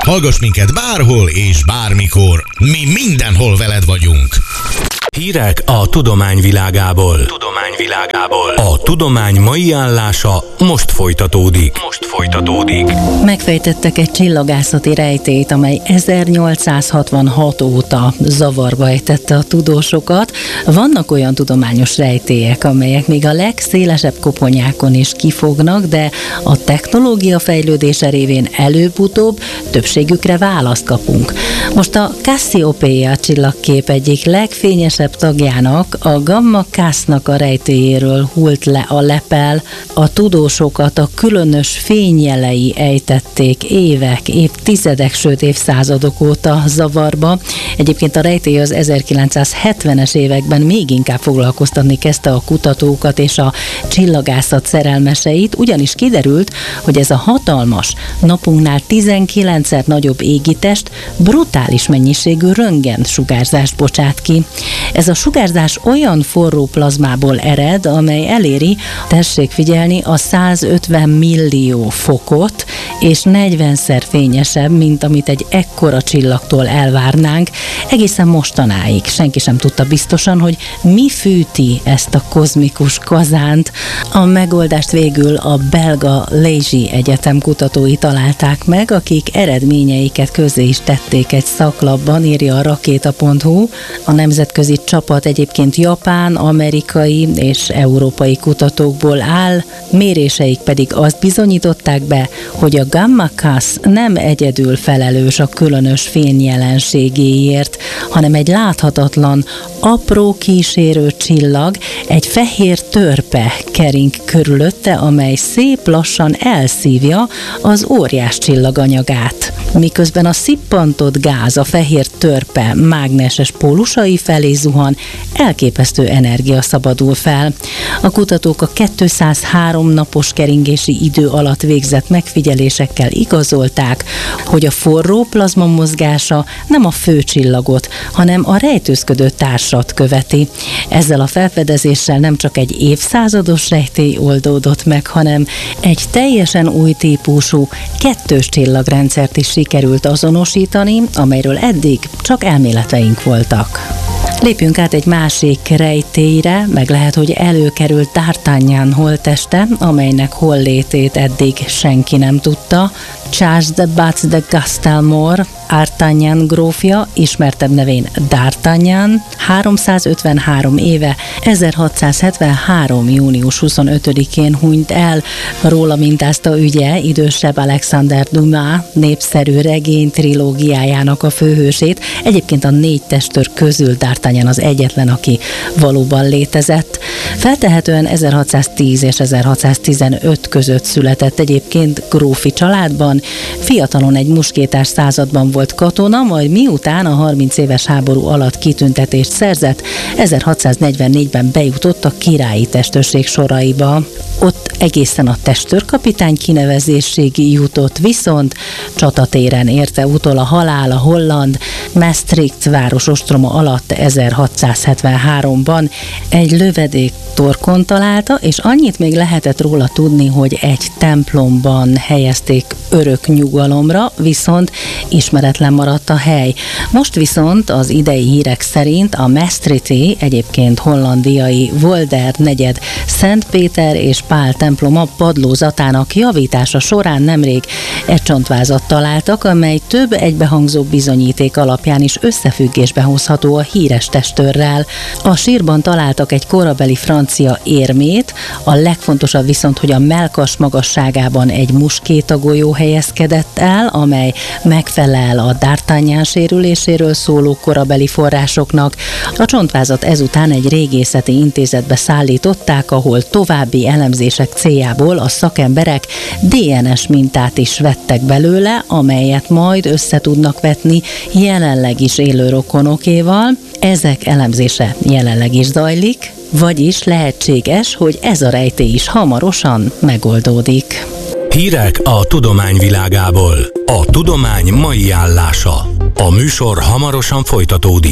Hallgass minket bárhol és bármikor. Mi mindenhol veled vagyunk. Hírek a tudomány világából. A tudomány mai állása most folytatódik. Megfejtettek egy csillagászati rejtélyt, amely 1866 óta zavarba ejtette a tudósokat. Vannak olyan tudományos rejtélyek, amelyek még a legszélesebb koponyákon is kifognak, de a technológia fejlődése révén előbb-utóbb többségükre választ kapunk. Most a Cassiopeia csillagkép egyik legfényesebb tagjának, a Gamma Cassnak a rejtélyéről hult le a lepel. A tudósokat a különös fényjelei ejtették évek, évtizedek, sőt évszázadok óta zavarba. Egyébként a rejtély az 1970-es években még inkább foglalkoztatni kezdte a kutatókat és a csillagászat szerelmeseit, ugyanis kiderült, hogy ez a hatalmas, napunknál 19-szer nagyobb égitest brutális mennyiségű röntgensugárzást bocsát ki. Ez a sugárzás olyan forró plazmából ered, amely eléri, tessék figyelni, a 150 millió fokot, és 40-szer fényesebb, mint amit egy ekkora csillagtól elvárnánk. Egészen mostanáig senki sem tudta biztosan, hogy mi fűti ezt a kozmikus kazánt. A megoldást végül a belga Liège Egyetem kutatói találták meg, akik eredményeiket közzé is tették egy szaklapban, írja a rakéta.hu. A nemzetközi csapat egyébként japán, amerikai és európai kutatókból áll, méréseik pedig azt bizonyították be, hogy a Gamma Cass nem egyedül felelős a különös fényjelenségéért, hanem egy láthatatlan, apró kísérő csillag, egy fehér törpe kering körülötte, amely szép lassan elszívja az óriás csillaganyagát. Miközben a szippantott gáz a fehér törpe mágneses pólusai felé zuhan, elképesztő energia szabadul fel. A kutatók a 203 napos keringési idő alatt végzett megfigyelésekkel igazolták, hogy a forró plazma mozgása nem a főcsillagot, hanem a rejtőzködő társat követi. Ezzel a felfedezéssel nem csak egy évszázados rejtély oldódott meg, hanem egy teljesen új típusú, kettős csillagrendszert is sikerült azonosítani, amelyről eddig csak elméleteink voltak. Lépjünk át egy másik rejtélyre, meg lehet, hogy előkerült D'Artagnan holtteste, amelynek hollétét eddig senki nem tudta. Charles de Batz de Castelmore, Artagnan grófja, ismertebb nevén D'Artagnan, 353 éve, 1673. június 25-én hunyt el. Róla mintázta ügye idősebb Alexander Dumas népszerű regény trilógiájának a főhősét. Egyébként a 4 testőr közül D'Artagnan az egyetlen, aki valóban létezett. Feltehetően 1610 és 1615 között született egyébként grófi családban. Fiatalon egy muskétás században volt katona, majd miután a 30 éves háború alatt kitüntetést szerzett, 1644-ben bejutott a királyi testőrség soraiba. Ott egészen a testőrkapitány kinevezésig jutott, viszont csatatéren érte utol a halál a holland Maastricht város ostroma alatt 1673-ban. Egy lövedék torkon találta, és annyit még lehetett róla tudni, hogy egy templomban helyezték örök nyugalomra, viszont ismeretlen maradt a hely. Most viszont az idei hírek szerint a Maastrichti, egyébként hollandiai Wolder negyed Szent Péter és Pál temploma padlózatának javítása során nemrég egy csontvázat találtak, amely több egybehangzó bizonyíték alapján is összefüggésbe hozható a híres testőrrel. A sírban találtak egy korabeli francia érmét, a legfontosabb viszont, hogy a mellkas magasságában egy muskétagolyó helyezkedett el, amely megfelel a D'Artagnan sérüléséről szóló korabeli forrásoknak. A csontvázat ezután egy régészeti intézetbe szállították, ahol további elemzések céljából a szakemberek DNS mintát is vettek belőle, amelyet majd össze tudnak vetni jelenleg is élő rokonokéval. Ezek elemzése jelenleg is zajlik, vagyis lehetséges, hogy ez a rejtély is hamarosan megoldódik. Hírek a tudomány világából. A tudomány mai állása. A műsor hamarosan folytatódik.